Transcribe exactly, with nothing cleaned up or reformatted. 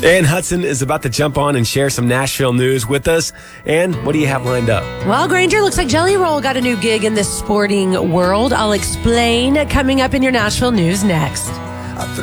Ann Hudson is about to jump on and share some Nashville news with us. Ann, what do you have lined up? Well, Granger, looks like Jelly Roll got a new gig in the sporting world. I'll explain coming up in your Nashville news next.